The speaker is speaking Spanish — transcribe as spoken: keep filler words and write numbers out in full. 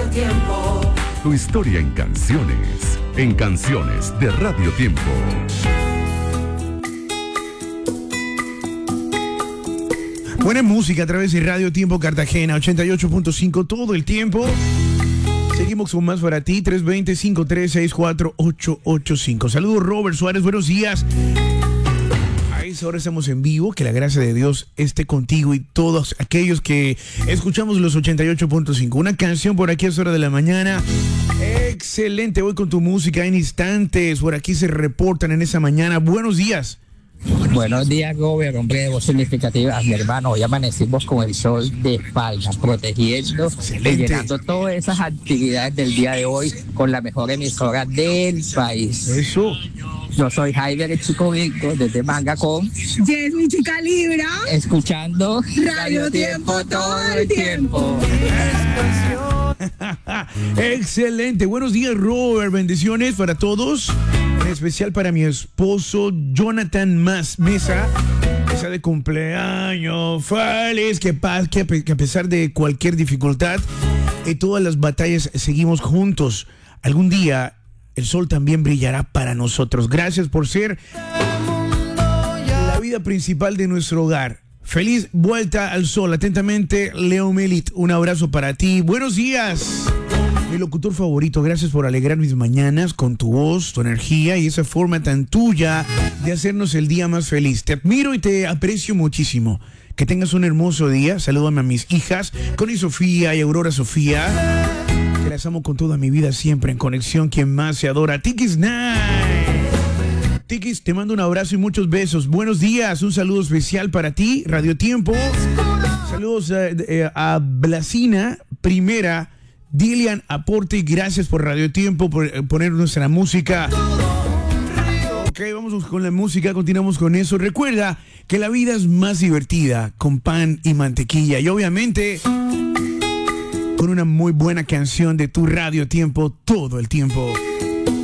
Tiempo. Tu historia en canciones, en canciones de Radio Tiempo. Buena música a través de Radio Tiempo Cartagena, ochenta y ocho punto cinco todo el tiempo. Seguimos con más para ti, tres dos cero, cinco tres seis cuatro, ocho ocho cinco. Saludos, Robert Suárez, buenos días. A esa hora estamos en vivo, que la gracia de Dios esté contigo y todos aquellos que escuchamos los ochenta y ocho punto cinco. Una canción por aquí a esa hora de la mañana. Excelente, voy con tu música en instantes. Por aquí se reportan en esa mañana. Buenos días. Buenos días, Gober, hombre de voz significativa. Mi hermano, hoy amanecimos con el sol de espalda, protegiendo Excelente. y llenando todas esas actividades del día de hoy con la mejor emisora del país. Eso. Yo soy Javier, el chico Víctor, desde Manga con Yes, mi chica Libra. escuchando Radio Tiempo todo el tiempo. Excelente. Buenos días, Robert. Bendiciones para todos. En especial para mi esposo, Jonathan Mas Mesa. Mesa de cumpleaños. Feliz. Que, paz, que, que a pesar de cualquier dificultad y todas las batallas, seguimos juntos. Algún día el sol también brillará para nosotros. Gracias por ser la vida principal de nuestro hogar. Feliz vuelta al sol. Atentamente, Leo Melit. Un abrazo para ti. Buenos días. Mi locutor favorito, gracias por alegrar mis mañanas con tu voz, tu energía y esa forma tan tuya de hacernos el día más feliz. Te admiro y te aprecio muchísimo. Que tengas un hermoso día. Salúdame a mis hijas, Connie Sofía y Aurora Sofía. Que las amo con toda mi vida siempre en conexión. Quien más se adora, Tikis Night. Tikis, te mando un abrazo y muchos besos. Buenos días, un saludo especial para ti, Radio Tiempo. Saludos a, a Blasina, primera. Dilian Aporte, gracias por Radio Tiempo, por poner nuestra música. Ok, vamos con la música, continuamos con eso. Recuerda que la vida es más divertida con pan y mantequilla. Y obviamente con una muy buena canción de tu Radio Tiempo todo el tiempo.